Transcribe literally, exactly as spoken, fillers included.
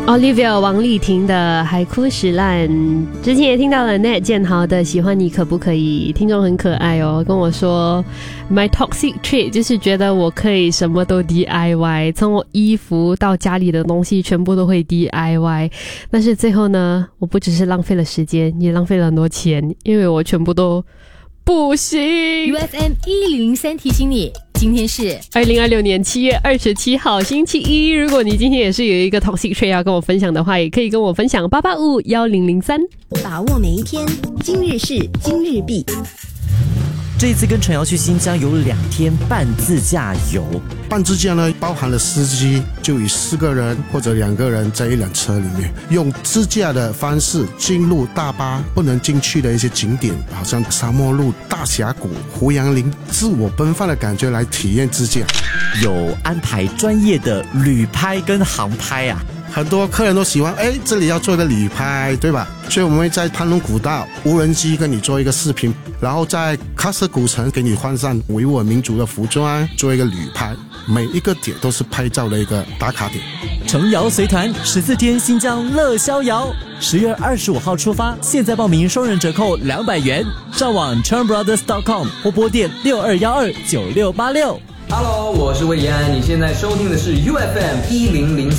Olivia 王丽婷的海枯石烂，之前也听到了 Nat 建豪的喜欢你可不可以，听众很可爱哦，跟我说 My toxic trait 就是觉得我可以什么都 D I Y， 从我衣服到家里的东西全部都会 D I Y， 但是最后呢，我不只是浪费了时间，也浪费了很多钱，因为我全部都不行。 U F M 一零零三提醒你，今天是二零二六年七月二十七号星期一，如果你今天也是有一个 toxic trait 要跟我分享的话，也可以跟我分享八八五一零零三。 把握每一天，今日事今日毕。 这一次跟陈瑶去新疆有两天半自驾游， 半自驾呢包含了司机，就以四个人或者两个人在一辆车里面，用自驾的方式进入大巴不能进去的一些景点，好像沙漠路、大峡谷、胡杨林，自我奔放的感觉来体验自驾。 有安排专业的旅拍跟航拍啊。 很多客人都喜欢，哎，这里要做一个旅拍，对吧？所以我们会在潘龙古道无人机跟你做一个视频，然后在喀什古城给你换上维吾尔民族的服装，做一个旅拍。每一个点都是拍照的一个打卡点。 程瑶随团十四天新疆乐逍遥，十月二十五号出发，现在报名双人折扣两百元，上网 churn brothers dot com 或拨电六二幺二九六八六。 Hello， 我是魏延安，你现在收听的是 U F M 一零零三。